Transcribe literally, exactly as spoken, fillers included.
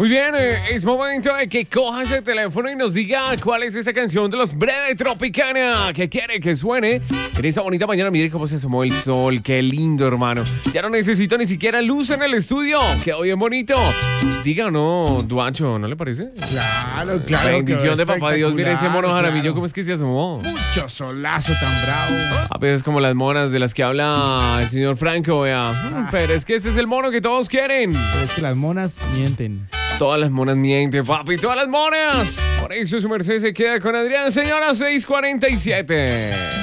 bien, eh, es momento de que coja ese teléfono y nos diga cuál es esa canción de los Breve Tropicana que quiere que suene en esa bonita mañana. Mire cómo se asomó el sol, qué lindo, hermano. Ya no necesito ni siquiera luz en el estudio, quedó bien bonito. Diga o no, Duancho, ¿no le parece? Claro, claro. Bendición de papá Dios, mire ese mono jaramillo, claro. ¿cómo es que se asomó? Mucho solazo tan bravo. A veces como las monas de las que habla el señor Franco, vea. Ah. Pero es que este es el mono que todos quieren. Pero es que las monas mienten. Todas las monas mienten, papi, todas las monas. Por eso su merced se queda con Adrián, señora seis cuarenta y siete.